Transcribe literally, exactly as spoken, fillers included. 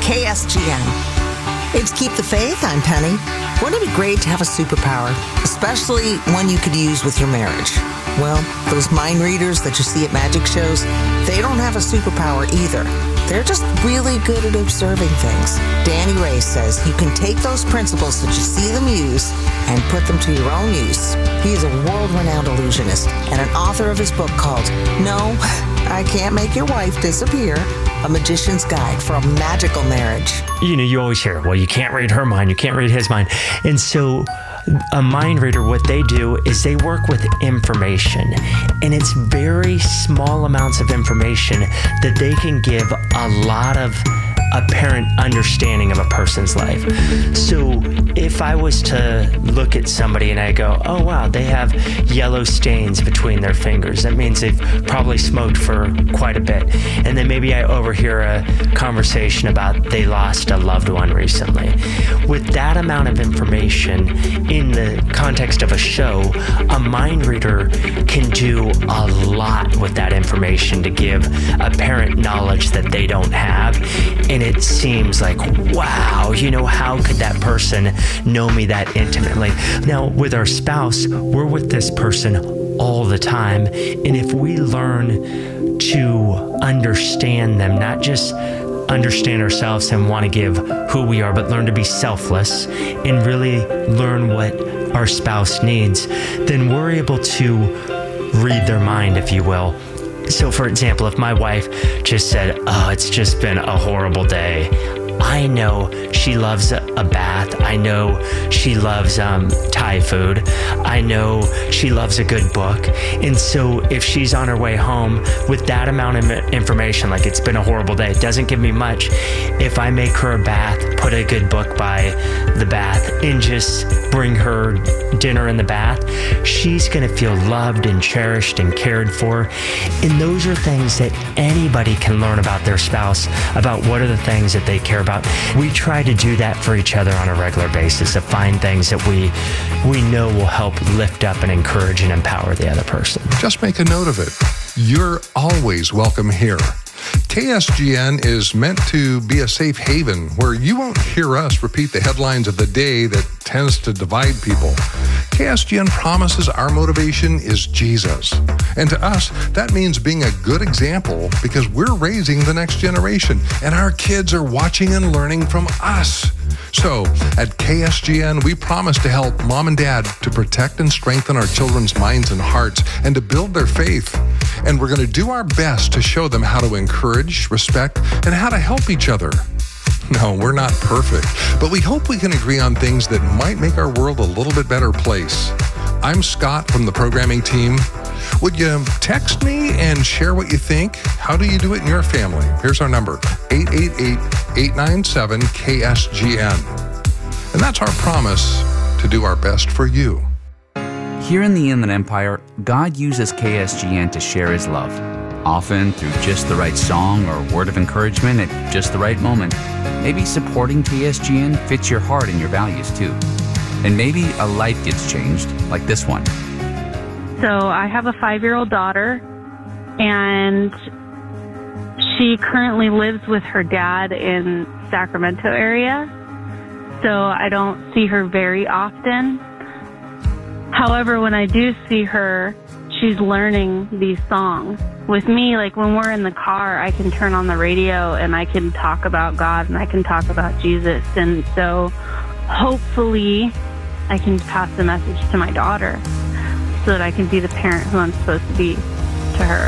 K S G N. It's Keep the Faith. I'm Penny. Wouldn't it be great to have a superpower, especially one you could use with your marriage? Well, those mind readers that you see at magic shows, they don't have a superpower either. They're just really good at observing things. Danny Ray says you can take those principles that you see them use and put them to your own use. He is a world-renowned illusionist and an author of his book called No, I Can't Make Your Wife Disappear, A Magician's Guide for a Magical Marriage. You know, you always hear, well, you can't read her mind, you can't read his mind. And so a mind reader, what they do is they work with information, and it's very small amounts of information that they can give a lot of apparent understanding of a person's life. So if I was to look at somebody and I go, oh wow, they have yellow stains between their fingers, that means they've probably smoked for quite a bit. And then maybe I overhear a conversation about they lost a loved one recently. With that amount of information in the context of a show, a mind reader can do a lot with that information to give apparent knowledge that they don't have. And it seems like, wow, you know, how could that person know me that intimately? Now, with our spouse, we're with this person all the time. And if we learn to understand them, not just understand ourselves and want to give who we are, but learn to be selfless and really learn what our spouse needs, then we're able to read their mind, if you will. So, for example, if my wife just said, oh, it's just been a horrible day, I know she loves a, a bath. I know she loves um, Thai food. I know she loves a good book. And so if she's on her way home with that amount of information, like it's been a horrible day, it doesn't give me much. If I make her a bath, put a good book by the bath, and just bring her dinner in the bath, she's going to feel loved and cherished and cared for. And those are things that anybody can learn about their spouse, about what are the things that they care about. We try to do that for each other on a regular basis, to find things that we we know will help lift up and encourage and empower the other person. Just make a note of it. You're always welcome here. K S G N is meant to be a safe haven where you won't hear us repeat the headlines of the day that tends to divide people. K S G N promises our motivation is Jesus. And to us, that means being a good example because we're raising the next generation and our kids are watching and learning from us. So at K S G N, we promise to help mom and dad to protect and strengthen our children's minds and hearts and to build their faith. And we're going to do our best to show them how to encourage, respect, and how to help each other. No, we're not perfect, but we hope we can agree on things that might make our world a little bit better place. I'm Scott from the programming team. Would you text me and share what you think? How do you do it in your family? Here's our number, eight eight eight, eight nine seven, K S G N. And that's our promise to do our best for you. Here in the Inland Empire, God uses K S G N to share His love, often through just the right song or word of encouragement at just the right moment. Maybe supporting K S G N fits your heart and your values too. And maybe a life gets changed, like this one. So I have a five-year-old daughter, and she currently lives with her dad in Sacramento area, so I don't see her very often. However, when I do see her, she's learning these songs. With me, like when we're in the car, I can turn on the radio and I can talk about God and I can talk about Jesus. And so hopefully I can pass the message to my daughter so that I can be the parent who I'm supposed to be to her.